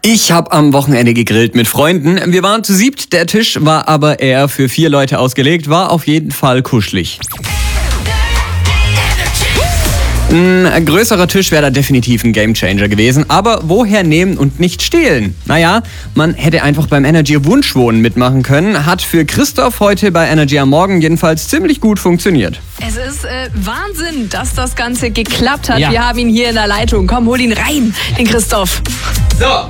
Ich habe am Wochenende gegrillt mit Freunden. Wir waren zu siebt, der Tisch war aber eher für 4 Leute ausgelegt, war auf jeden Fall kuschelig. Ein größerer Tisch wäre da definitiv ein Gamechanger gewesen, aber woher nehmen und nicht stehlen? Naja, man hätte einfach beim Energy Wunschwohnen mitmachen können, hat für Christoph heute bei Energy am Morgen jedenfalls ziemlich gut funktioniert. Es ist Wahnsinn, dass das Ganze geklappt hat. Ja. Wir haben ihn hier in der Leitung. Komm, hol ihn rein, den Christoph. So,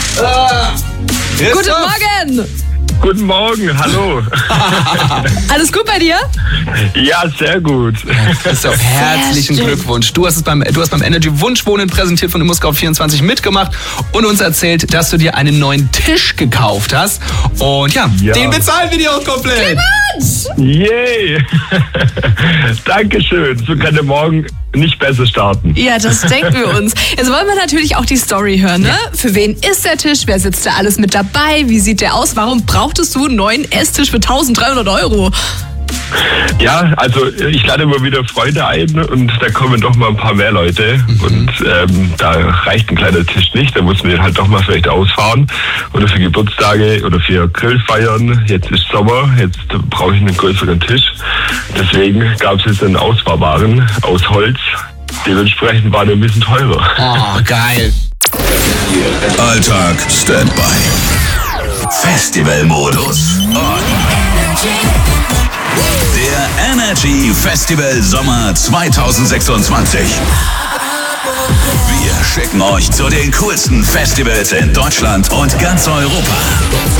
Guten Morgen! Guten Morgen, hallo. Alles gut bei dir? Ja, sehr gut. Christoph, herzlichen schön. Glückwunsch. Du hast beim Energy Wunschwohnen präsentiert von ImmoScout24 mitgemacht und uns erzählt, dass du dir einen neuen Tisch gekauft hast. Und ja. Den bezahlen wir dir auch komplett. Yay! Dankeschön. So kann der Morgen nicht besser starten. Ja, das denken wir uns. Jetzt wollen wir natürlich auch die Story hören, ne? Für wen ist der Tisch? Wer sitzt da alles mit dabei? Wie sieht der aus? Warum brauchtest du einen neuen Esstisch für 1.300 €? Ja, also ich lade immer wieder Freunde ein und da kommen doch mal ein paar mehr Leute und da reicht ein kleiner Tisch nicht, da muss man den halt doch mal vielleicht ausfahren oder für Geburtstage oder für Grillfeiern. Jetzt ist Sommer, jetzt brauche ich einen größeren Tisch, deswegen gab es jetzt einen ausfahrbaren aus Holz, dementsprechend war der ein bisschen teurer. Oh, geil. Alltag Standby. Festivalmodus. Der Energy Festival Sommer 2026. Wir schicken euch zu den coolsten Festivals in Deutschland und ganz Europa.